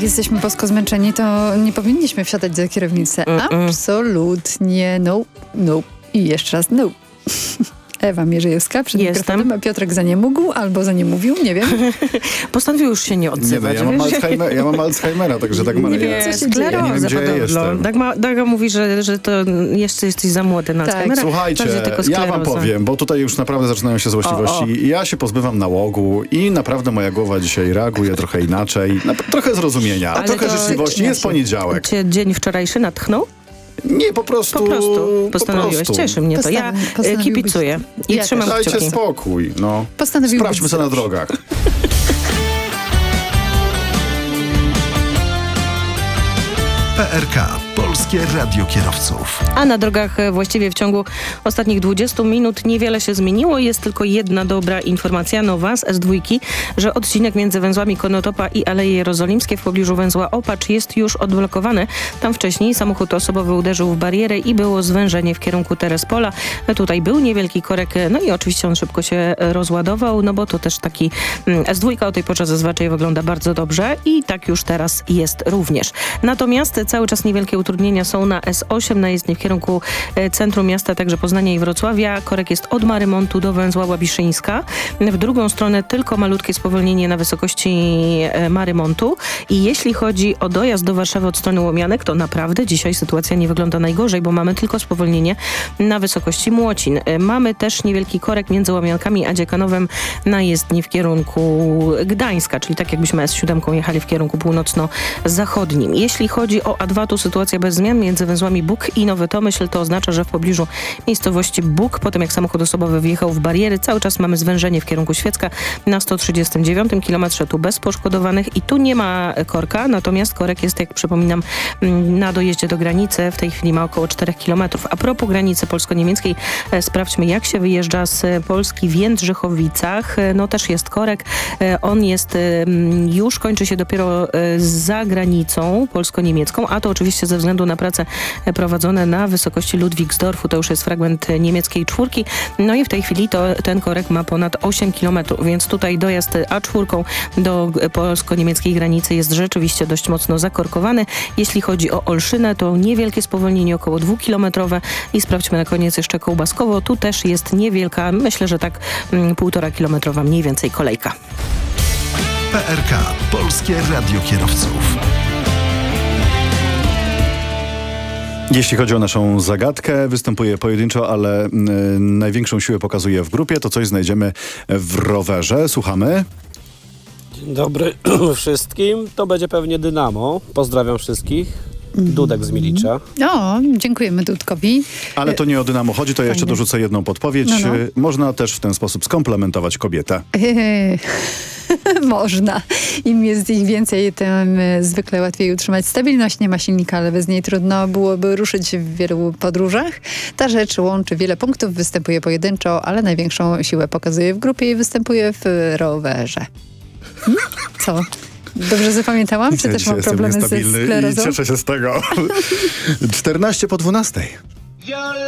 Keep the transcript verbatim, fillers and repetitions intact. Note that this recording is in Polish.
jesteśmy bosko zmęczeni, to nie powinniśmy wsiadać za kierownicę. Mm-mm. Absolutnie. No, no. I jeszcze raz no. Ewa Mierzejewska przed mikrofonem, a Piotrek za nie mógł albo za nie mówił, nie wiem. Postanowił już się nie odzywać. Nie, no, ja, mam Alzheimer, ja mam Alzheimera, także tak ma. Nie wiem, co się dzieje. Ja nie wiem, gdzie ja jestem. Daga, Daga mówi, że, że to jeszcze jesteś za młody na Alzheimera. Tak. Słuchajcie, ja wam powiem, bo tutaj już naprawdę zaczynają się złośliwości. O, o. Ja się pozbywam nałogu i naprawdę moja głowa dzisiaj reaguje trochę inaczej. Trochę zrozumienia, a Ale trochę życzliwości. Jest poniedziałek. Cię dzień wczorajszy natchnął? Nie, po prostu... Po prostu postanowiłeś. Po prostu. Cieszy mnie to. Ja kibicuję i ja trzymam Dajcie kciuki. spokój, no. Sprawdźmy co na drogach. P R K. Polskie Radio Kierowców. A na drogach właściwie w ciągu ostatnich dwudziestu minut niewiele się zmieniło. Jest tylko jedna dobra informacja nowa z S dwa, że odcinek między węzłami Konotopa i Aleje Jerozolimskie w pobliżu węzła Opacz jest już odblokowany. Tam wcześniej samochód osobowy uderzył w barierę i było zwężenie w kierunku Terespola. Tutaj był niewielki korek, no i oczywiście on szybko się rozładował, no bo to też taki S dwa o tej porze zazwyczaj wygląda bardzo dobrze i tak już teraz jest również. Natomiast cały czas niewielkie utrudnienia są na S osiem na jezdni w kierunku centrum miasta, także Poznania i Wrocławia. Korek jest od Marymontu do węzła Łabiszyńska. W drugą stronę tylko malutkie spowolnienie na wysokości Marymontu. I jeśli chodzi o dojazd do Warszawy od strony Łomianek, to naprawdę dzisiaj sytuacja nie wygląda najgorzej, bo mamy tylko spowolnienie na wysokości Młocin. Mamy też niewielki korek między Łomiankami a Dziekanowem na jezdni w kierunku Gdańska, czyli tak jakbyśmy S siedem jechali w kierunku północno-zachodnim. Jeśli chodzi o A dwa, tu sytuacja bez zmian między węzłami Bóg i Nowy Tomyśl. To oznacza, że w pobliżu miejscowości Bóg, potem jak samochód osobowy wjechał w bariery, cały czas mamy zwężenie w kierunku Świecka na sto trzydziestym dziewiątym kilometrze, tu bez poszkodowanych i tu nie ma korka, natomiast korek jest, jak przypominam, na dojeździe do granicy. W tej chwili ma około czterech kilometrów. A propos granicy polsko-niemieckiej, sprawdźmy, jak się wyjeżdża z Polski w Jędrzychowicach. No też jest korek. On jest, już kończy się dopiero za granicą polsko-niemiecką, a to oczywiście ze względu na prace prowadzone na wysokości Ludwigsdorfu. To już jest fragment niemieckiej czwórki. No i w tej chwili to ten korek ma ponad osiem kilometrów, więc tutaj dojazd A cztery do polsko-niemieckiej granicy jest rzeczywiście dość mocno zakorkowany. Jeśli chodzi o Olszynę, to niewielkie spowolnienie, około dwukilometrowe i sprawdźmy na koniec jeszcze Kołbaskowo. Tu też jest niewielka, myślę, że tak mm, półtora kilometrowa mniej więcej kolejka. P R K. Polskie Radio Kierowców. Jeśli chodzi o naszą zagadkę, występuje pojedynczo, ale y, największą siłę pokazuje w grupie. To coś znajdziemy w rowerze. Słuchamy. Dzień dobry wszystkim. To będzie pewnie Dynamo. Pozdrawiam wszystkich. Dudek z Milicza. O, dziękujemy Dudkowi. Ale to nie o Dynamo chodzi, to ja jeszcze dorzucę jedną podpowiedź. No, no. Można też w ten sposób skomplementować kobietę. Można. Im jest ich więcej, tym zwykle łatwiej utrzymać stabilność. Nie ma silnika, ale bez niej trudno byłoby ruszyć w wielu podróżach. Ta rzecz łączy wiele punktów, występuje pojedynczo, ale największą siłę pokazuje w grupie i występuje w rowerze. Hmm? Co? Dobrze zapamiętałam? Czy też mam problemy ze sklerozą? I cieszę się z tego. czternaście po dwunastej.